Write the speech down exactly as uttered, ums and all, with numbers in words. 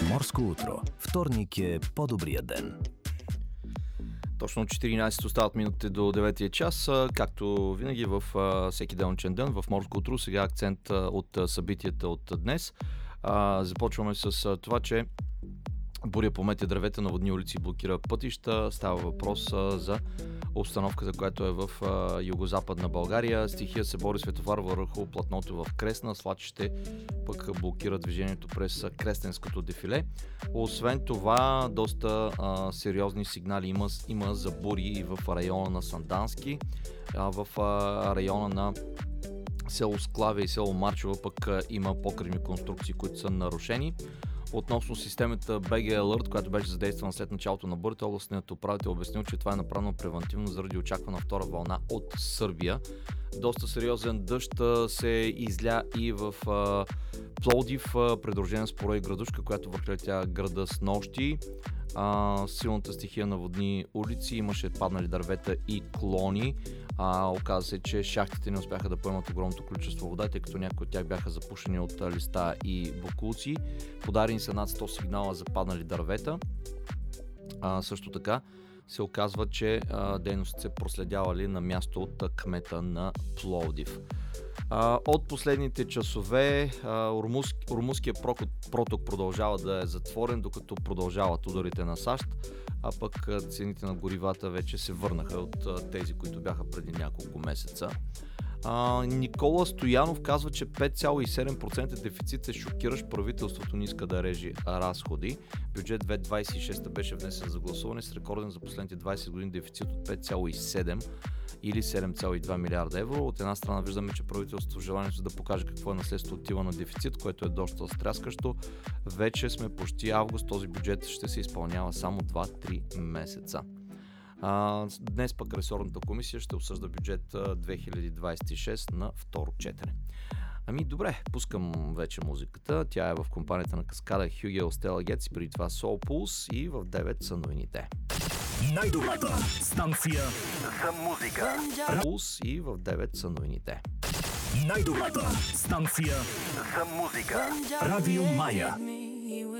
Морско утро. Вторник е по-добрия ден. Точно четиринайсет остават минути до деветия час. Както винаги в всеки делничен ден в Морско утро, сега акцент от събитията от днес. Започваме с това, че буря пометя дървета, наводни улици и блокира пътища. Става въпрос за обстановката, която е в югозападна България. Стихия се бори светофар върху платното в Кресна. Свлачище пък блокира движението през Крестенското дефиле. Освен това, доста а, сериозни сигнали има, има за бури и в района на Сандански, а в а, района на село Склавия и село Марчево пък а, има покривни конструкции, които са нарушени. Относно системата би джи Alert, която беше задействана след началото на бурята, областният управител обяснил, че това е направено превантивно заради очаквана втора вълна от Сърбия. Доста сериозен дъжд се изля и в а, Пловдив, придружен с пора и градушка, която върхлетя града с нощи. А, силната стихия наводни улици, имаше паднали дървета и клони. А, оказа се, че шахтите не успяха да поемат огромното количество вода, тъй като някои от тях бяха запушени от листа и боклуци. Подарени са над сто сигнала за паднали дървета. А, също така се оказва, че а, дейностите се проследявали на място от кмета на Пловдив. А, от последните часове Ормуз, Ормузския проток продължава да е затворен, докато продължават ударите на САЩ, а пък цените на горивата вече се върнаха от тези, които бяха преди няколко месеца. А, Никола Стоянов казва, че пет цяло и седем процента дефицит е шокиращ, правителството не иска да режи разходи. Бюджет две хиляди двайсет и шеста беше внесен за гласуване с рекорден за последните двайсет години дефицит от пет цяло и седем или седем цяло и две милиарда евро. От една страна виждаме, че правителството желанието да покаже какво е наследство отива на дефицит, което е доста стряскащо. Вече сме почти август, този бюджет ще се изпълнява само два-три месеца. А, днес пък ресорната комисия ще обсъжда бюджет две хиляди двайсет и шеста на второ четене. Ами добре, пускам вече музиката. Тя е в компанията на Каскада, Хюгел, Стела Гетс и преди това Soul Pulse и в девет са новините. Най-добрата станция за музика. Пулс и в девет са новините. Най-добрата станция за музика. Радио Мая.